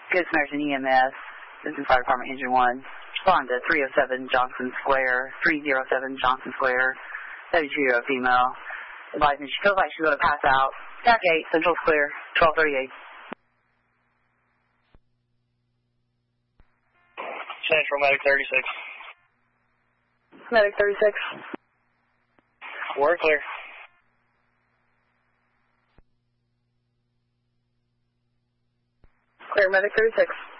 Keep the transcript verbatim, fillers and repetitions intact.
Good Samaritan E M S. This is Fire Department Engine one. Respond to three oh seven Johnson Square, three oh seven Johnson Square, seventy-two-year-old female. Advising she feels like she's going to pass out. Stack eight, Central Clear, twelve thirty-eight. Central, Medic thirty-six. Medic thirty-six. We're clear. Clear, Medic thirty-six.